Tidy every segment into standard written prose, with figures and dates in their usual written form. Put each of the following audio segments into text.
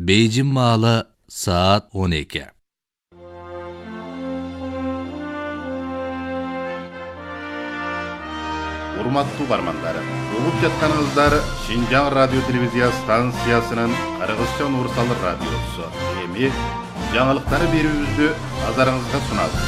Beyjin malı saat 12. Урматтуу угармандар, угуп жатканыңыздар Шинжаң радио телевизия станциясынын Кыргызча универсал радиосу. Эми жаңылыктары берүүбүздү назарыңызга сунабыз.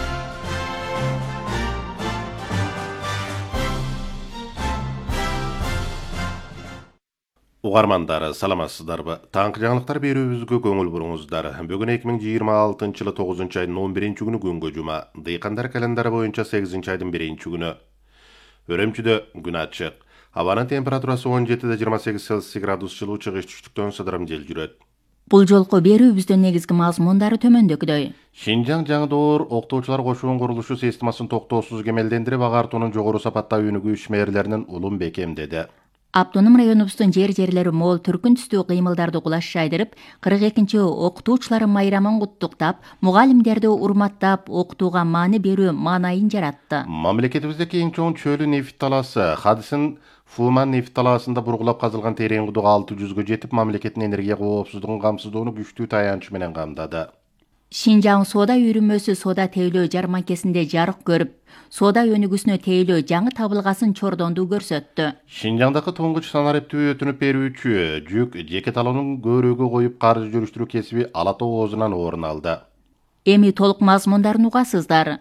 Угармандар, саламатсыздарбы? Таңкы жаңылыктар берүүбүзгө көңүл буруңуздар. Бүгүн 2026-жылы 9-айдын 11-күнү күнгө жума. Дыйкандар календары боюнча 8-айдын 1-күнү. Өрөмчүдө күн ачык. Абанын температурасы 17-28 Цельсий градус жылуу, чыгыш түштүктөн сыдырым жел жүрөт. Бул жолку берүүбүздүн негизги мазмундары төмөндөгүдөй. Шинжаң жаңы доор октоочулар кошуун курулушу системасын токтоосуз кемелдендирип, агартуунун жогору сапаттагы өнүгүү ишмерлеринин улун бекемдеди. Автоном районубуздун жер-жерлери мол түркүн түстүү кыймылдарды кулаш жайдырып, 42 окутуучулардын майрамын куттуктап, мугалимдерди урматтап, окутууга маани берүү маанайын жаратты. Мамлекетибиздеги эң чоң чөлү нефт талаасы Хадисын Фулман нефт талаасында бургулап казылган терең кудук 600гө жетип, мамлекеттин энергия коопсуздугун камсыздоону күчтүү таянч менен камдады. Шинжаң соода үйрүмөсү соода тейлөө жарманкесинде жарык көрүп, соода өнүгүүсүнө тейлөө жаңы табылгасын чордонду көрсөттү. Шинжаңдагы туңгуч санариптүү өтүнүп берүүчү жүк жеке талоонун көөрөөгө коюп каржы жүрүштүрүү кесиби Ала Тоо оозунан орун алды. Эми толук мазмундарын угасыздар.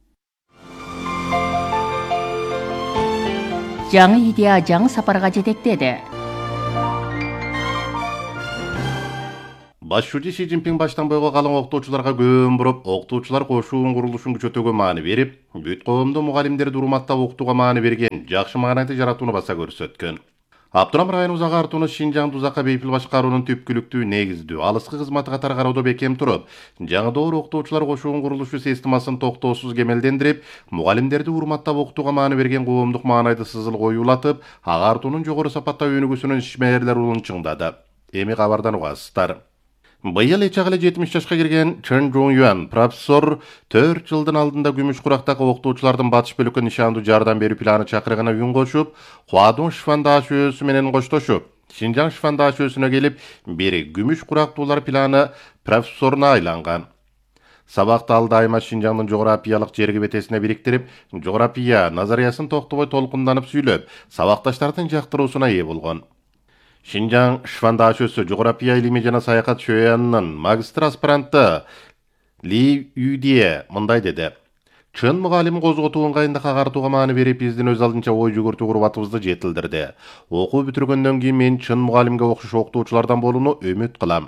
Жаңы идея жаңы сапарга жетектеди. Башчы Си Цзиньпин баштан бойго калың октоочуларга көөн буруп, октоочулар кошуун курулушун күчөтүүгө маани берип, бүт коомдо мугалимдерди урматтап окутууга маани берген, жакшы маанайды жаратууну баса көрсөткөн. Автоном районубуз агартууну Шинжаңды узакка бейпил башкаруунун түпкүлүктүү негиздүү, алыскы кызматы катары кароодо бекем туруп, жаңы доор октоочулар кошуун курулушу системасын токтоосуз кемелдендирип, мугалимдерди урматтап окутууга маани берген коомдук маанайды сызыл коюулатып, агартуунун жогору сапатта өнүгүүсүнүн ишмерлери улун чыңдады. Эми кабардан угасыздар. Быйыл эчагылы 70 жашка кирген Чен Жон Юан профессор 4 жылдын алдында күмүш курактагы октоочулардын батыш бөлүккө нишандуу жардам берүү планы чакырыгына үн кошуп, Хуадун шифандаш өсү менен коштошуп, Шинжаң шифандаш өсүнө келип, бери күмүш курактуулар планы профессоруна айланган. Сабакты ал дайыма Шинжаңдын жографиялык жерги бетесине бириктирип, жография назариясын токтобой толкунданып сүйлөп, сабакташтардын жактыруусуна ээ болгон. Шинжаң шифандаш өсү жография илими жана саякат шөянынын магистр аспиранты Ли Юдие мындай деди. Чын мугалим козготуу ыңгайындагы агартууга маани берип, биздин өз алдынча ой жүгүртүү курбатыбызды жетилдирди. Окуу бүтүргөндөн кийин мен чын мугалимге окшош окутуучулардан болууну үмүт кылам.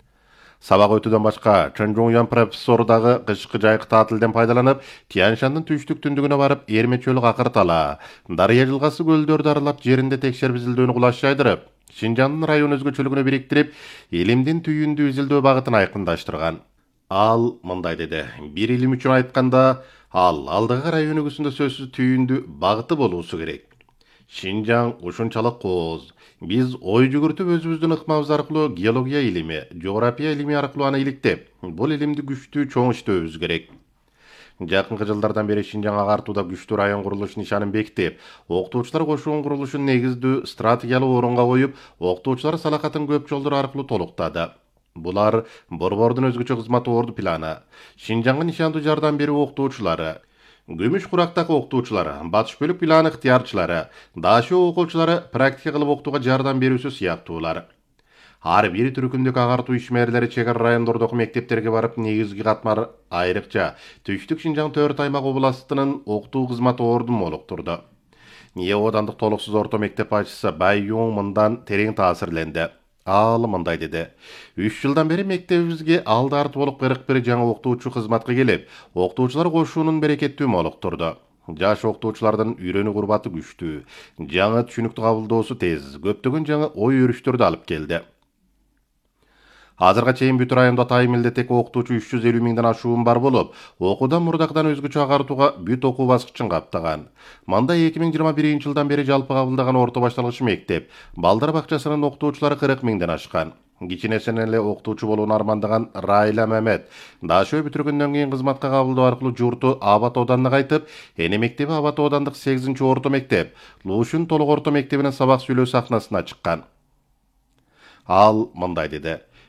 Сабак өтүүдөн башка Чен Жон Юан профессору дагы кышкы жайкы таатилден пайдаланып, Тяньшандын түштүк түндүгүнө барып, Эрме чөлү Акыртала, Дарыя жылгасы көлдөрдү аралап, жеринде текшерип изилдөөнү кулаш жайдырып, Шинжаңдын район өзгөчөлүгүнө бириктирип, элимдин түйүндү изилдөө багытын айкындаштырган. Ал мындай деди. Бир илим үчүн айтканда, алдыгы район өнүгүүсүндө сөзсүз түйүндү багыты болуусу керек. Шинжаң ушунчалык кооз. Биз ой жүгүртүп өзүбүздүн ыкмабыз аркылуу геология илими, жография илими аркылуу аны иликтеп, бул илимди күчтүү чоң иштөөбүз керек. Жакынкы жылдардан бери Шинжаң агартууда күчтүү район курулуш нишанын бекитип, окутуучулар кошуун курулушун негиздүү стратегиялык орунга коюп, окутуучулар салакатын көп жолдор аркылуу толуктады. Булар борбордун өзгөчө кызматы орду планы, Шинжаңга нишандуу жардам берүү окутуучулары, күмүш курактагы окутуучулары, батыш бөлүк планы ыктыярчылары, дашы окуучулары, практика кылып окутууга жардам берүүсү сыяктуулар. Ар бир түркүндүк агартуу ишмерлери чек ара райондордогу мектептерге барып, негизги катмар айрыкча Түштүк Шинжаң 4 аймак областынын окутуу кызматы ордун молуктурду. Оодандык толуксуз орто мектеп башчысы Бай Юң мындан терең таасирленди. Ал мындай деди. 3 жылдан бери мектебибизге алды арты болуп 41 жаңы окутуучу кызматка келип, окутуучулар кошуунун берекеттүү молуктурду. Жаш окутуучулардын үйрөнүү курбаты күчтүү, жаңы түшүнүктү кабылдоосу тез, көптөгөн жаңы ой өрүштөрдү алып келди. Азырга чейин бүт райондо атайын милдеттеги окутуучу 350 миңден ашуун бар болуп, окуудан мурдакыдан өзгөчө агартууга бүт окуу баскычын каптаган. Мында 2021 жылдан бери жалпы кабылдаган орто башталгыч мектеп, балдар бакчасынын окутуучулары 40 миңден ашкан. Кичинесинен эле окутуучу болууну армандаган Райла Мамет дашөө бүтүргөндөн кийин кызматка кабылдоо аркылуу журту Абат Оданына кайтып, эне мектеби Абат Одандык 8-орто мектеп, Лушун толук орто мектебинин сабак сүйлөө сахнасына чыккан. Ал мындай деди.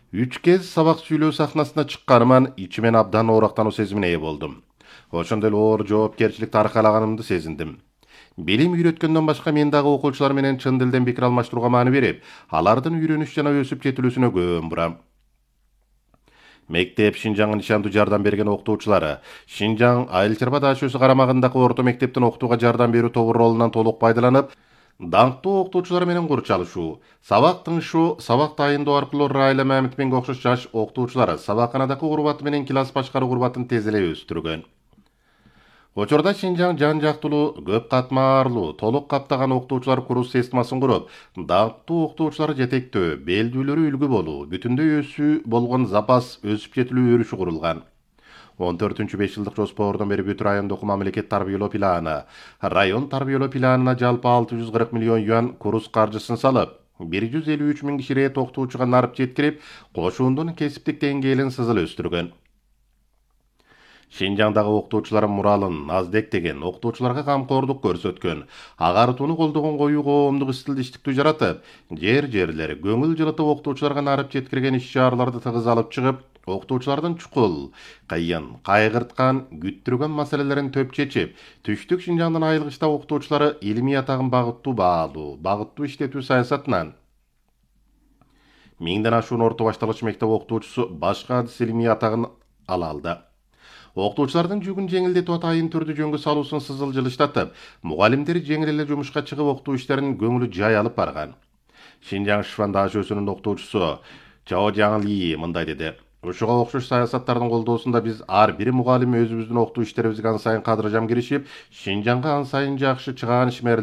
3 kez сабак сүйлөө сахнасына чыкканыман ичимен абдан оорактануу сезимине ээ болдум. Ошондо эле оор жоопкерчиликти аркалаганымды сезиндим. Билим үйрөткөндөн башка мен дагы окуучулар менен чын дилден пикир алмаштырууга маани берип, алардын үйрөнүш жана өсүп жетилүүсүнө көң бурам. Мектеп Шинжаңга нишандуу жардам берген окутуучулары Шинжаң Айыл чарба даашөсү карамагындагы орто мектептин окутууга жардам берүү тобу ролунан толук пайдаланып, даңктуу окутуучулар менен курчалышуу, сабак тыңшуу, сабак дайындоо аркылуу Райла Мамитменге окшош жаш окутуучулар сабакканадагы урубаты менен класс башкаруу урубатын тез эле өстүргөн. Учурда Шинжаң жан жактылуу, көп катмарлуу, толук каптаган окутуучулар курс системасын куруп, даңктуу окутуучулар жетектөө, белдүүлөрү үлгү болуу, бүтүндөй өсүү болгон запас өсүп жетилүү өрүшү курулган. 14-5 жылдык жоспордон бери бүт райондогу мамлекет тарбиялоо планы, район тарбиялоо планына жалпы 640 миллион юан курс каржысын салып, 153 миң кишиге окутуучуга нарып жеткирип, кошуундун кесиптик деңгээлин сызыл өстүргөн. Шинжаңдагы окутуучулар муралын Наздек деген окутуучуларга камкордук көрсөткөн, агартууну колдогон коюу коомдук стилдиштиктүү жаратып, жерлер көңүл жылытып окутуучуларга нарып жеткирген иш-чараларды тыгыз алып чыгып, окутуучулардын чукул, кыйын, кайгырткан, күттүргөн маселелерин төп чечип, Түштүк Шинжаңдын айылгычта окутуучулары илимий атагын багыттуу баалуу, багыттуу иштетүү саясатынан 1000ден ашуун орто башталгыч мектеп окутуучусу башка адис илимий атагын ала алды. Окутуучулардын жүгүн жеңилдетип атайын түрдүү жөнгө салуусын сызыл жылыштатып, мугалимдер жеңил эле жумушка чыгып окутуу иштерин көңүлү жай алып барган. Шинжаң Шифан даашөсүнүн окутуучусу Чао Жаңли мындай деди: Ушуга окшош саясаттардын колдоосунда биз ар бир мугалим өзүбүздүн окутуу иштерибизге ан сайын кадыржам киришип, Шинжаңга ан сайын жакшы чыгаан ишмер